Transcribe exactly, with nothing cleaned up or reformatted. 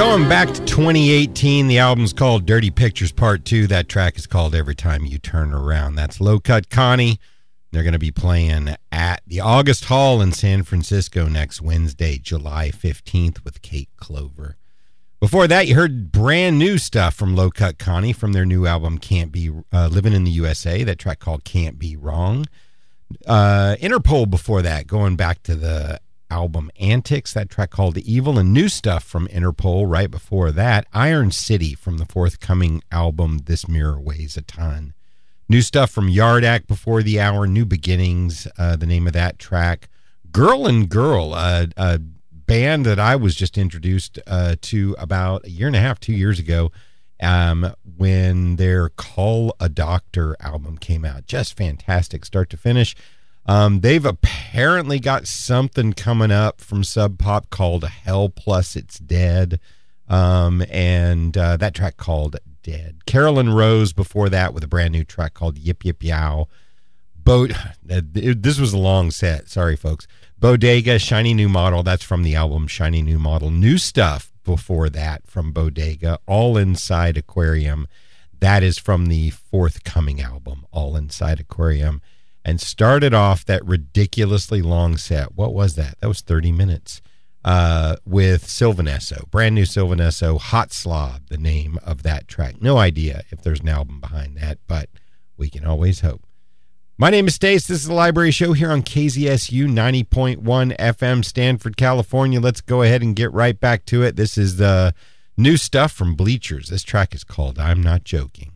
Going back to twenty eighteen, the album's called Dirty Pictures Part two. That track is called Every Time You Turn Around. That's Low Cut Connie. They're going to be playing at the August Hall in San Francisco next Wednesday, July fifteenth with Kate Clover. Before that, you heard brand new stuff from Low Cut Connie from their new album Can't Be uh, Living in the U S A, that track called Can't Be Wrong. Uh, Interpol before that, going back to the album Antics, that track called The Evil, and new stuff from Interpol right before that, Iron City from the forthcoming album This Mirror Weighs a Ton. New stuff from Yardak before the hour, New Beginnings, uh, the name of that track. Girl and Girl, uh, a band that I was just introduced uh, to about a year and a half, two years ago, um, when their Call a Doctor album came out. Just fantastic, start to finish. Um, they've apparently got something coming up from Sub Pop called Hell Plus It's Dead, um, and uh, that track called Dead. Carolyn Rose before that with a brand new track called Yip Yip Yow. Bo- this was a long set, sorry folks. Bodega, Shiny New Model, that's from the album Shiny New Model. New stuff before that from Bodega, All Inside Aquarium. That is from the forthcoming album, All Inside Aquarium. And started off that ridiculously long set. What was that? That was thirty minutes. Uh, with Sylvanesso. Brand new Sylvanesso. Hot Slob, the name of that track. No idea if there's an album behind that, but we can always hope. My name is Stace. This is the Library Show here on K Z S U ninety point one F M, Stanford, California. Let's go ahead and get right back to it. This is the new stuff from Bleachers. This track is called I'm Not Joking.